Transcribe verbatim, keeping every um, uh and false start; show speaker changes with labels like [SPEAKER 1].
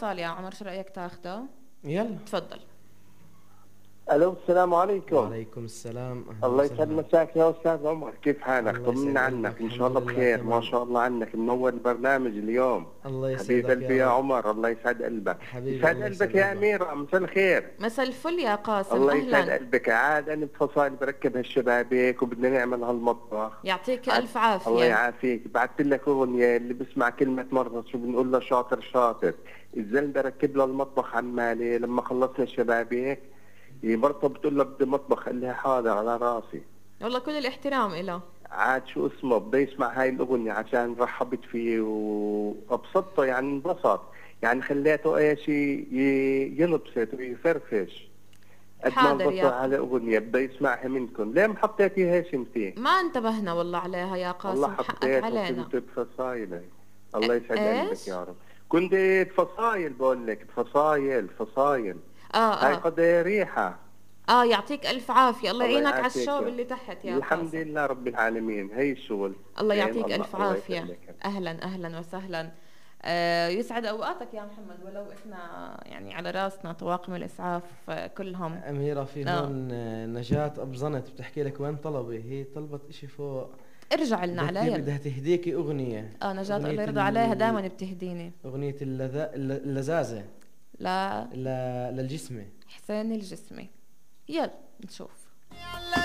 [SPEAKER 1] اتصال يا عمر، شو رأيك تاخده؟
[SPEAKER 2] يلا.
[SPEAKER 1] تفضل.
[SPEAKER 3] الو السلام عليكم.
[SPEAKER 2] وعليكم السلام، اهلا
[SPEAKER 3] الله يسعد
[SPEAKER 2] وسهلا.
[SPEAKER 3] مساك يا استاذ عمر، كيف حالك؟
[SPEAKER 2] الله يسعد
[SPEAKER 3] طمنا عنك،
[SPEAKER 2] قلبك،
[SPEAKER 3] ان
[SPEAKER 2] الحمد
[SPEAKER 3] شاء الله
[SPEAKER 2] لله
[SPEAKER 3] بخير، ما
[SPEAKER 2] تمام.
[SPEAKER 3] شاء الله عنك، منور البرنامج اليوم.
[SPEAKER 2] الله
[SPEAKER 3] حبيب
[SPEAKER 2] يسعدك
[SPEAKER 3] قلبي
[SPEAKER 2] يا
[SPEAKER 3] يا
[SPEAKER 2] رب.
[SPEAKER 3] عمر، الله يسعد قلبك.
[SPEAKER 2] حبيبي
[SPEAKER 3] يسعد
[SPEAKER 2] الله يسعد
[SPEAKER 3] قلبك يا
[SPEAKER 2] قلبك.
[SPEAKER 3] اميره، مساء الخير.
[SPEAKER 1] مساء الفل يا قاسم،
[SPEAKER 3] الله يسعد
[SPEAKER 1] اهلا.
[SPEAKER 3] قلبك. عاد انا بفصائل بركب هالشبابيك وبدنا نعمل هالمطبخ.
[SPEAKER 1] يعطيك
[SPEAKER 3] عاد
[SPEAKER 1] الف
[SPEAKER 3] الله
[SPEAKER 1] عافية.
[SPEAKER 3] يعافيك، بعثت لك اغنيه اللي بسمع كلمه مره شو بنقول له شاطر شاطر. الزلمه بركب له المطبخ عمالي، لما خلصنا الشبابيك مرته بتقول له بدي مطبخ، قال لها حاضر على راسي.
[SPEAKER 1] والله كل الاحترام إله.
[SPEAKER 3] عاد شو اسمه بده يسمع هاي الأغنية عشان رحبت فيه وأبسطته، يعني انبسط، يعني خليته ايش ي- ينبسط ويفرفش. قد ما
[SPEAKER 1] حاضر
[SPEAKER 3] انبسط
[SPEAKER 1] يا ق...
[SPEAKER 3] على أغنية بده يسمعها منكم، ليه ما حطيتيهاش انتي؟
[SPEAKER 1] ما انتبهنا والله عليها يا
[SPEAKER 3] والله
[SPEAKER 1] قاسم، حقك
[SPEAKER 3] حطيت
[SPEAKER 1] علينا.
[SPEAKER 3] وكنت بفصايل. الله
[SPEAKER 1] إ-
[SPEAKER 3] يسعد قلبك
[SPEAKER 1] ايش؟
[SPEAKER 3] يا رب. كنت بفصايل، بقول لك بفصايل فصايل.
[SPEAKER 1] اه
[SPEAKER 3] هاي
[SPEAKER 1] اه
[SPEAKER 3] قد ريحة.
[SPEAKER 1] اه يعطيك الف عافية، الله
[SPEAKER 3] الله
[SPEAKER 1] يعينك على
[SPEAKER 3] يعافيك
[SPEAKER 1] الشوب
[SPEAKER 3] يا.
[SPEAKER 1] اللي تحت يا
[SPEAKER 3] الحمد
[SPEAKER 1] قاسم.
[SPEAKER 3] لله رب العالمين، هي الشغل.
[SPEAKER 1] الله
[SPEAKER 3] زين،
[SPEAKER 1] يعطيك
[SPEAKER 3] الله
[SPEAKER 1] الف
[SPEAKER 3] الله
[SPEAKER 1] عافية.
[SPEAKER 3] يسلمك.
[SPEAKER 1] اهلا اهلا وسهلا. آه يسعد اوقاتك يا محمد، ولو احنا يعني على راسنا طواقم الاسعاف آه كلهم.
[SPEAKER 2] أميرة في
[SPEAKER 1] آه.
[SPEAKER 2] هون آه، نجاة أبظنت بتحكي لك وين طلبي، هي طلبت إشي فوق.
[SPEAKER 1] ارجع لنا
[SPEAKER 2] بدها ته-
[SPEAKER 1] عليها.
[SPEAKER 2] بدها تهديكي أغنية.
[SPEAKER 1] اه نجاة
[SPEAKER 2] أغنية
[SPEAKER 1] الله يرضى عليها دائما
[SPEAKER 2] ال...
[SPEAKER 1] بتهديني.
[SPEAKER 2] أغنية اللذا... الل- اللذاذة
[SPEAKER 1] لا
[SPEAKER 2] ل... للجسمة.
[SPEAKER 1] حسين الجسمي. يلا نشوف.